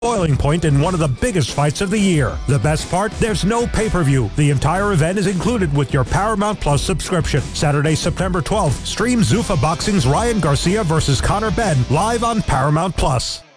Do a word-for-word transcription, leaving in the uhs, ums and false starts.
boiling point in one of the biggest fights of the year. The best part? There's no pay-per-view. The entire event is included with your Paramount Plus subscription. Saturday, September twelfth, stream Zuffa Boxing's Ryan Garcia versus Conor Benn live on Paramount Plus.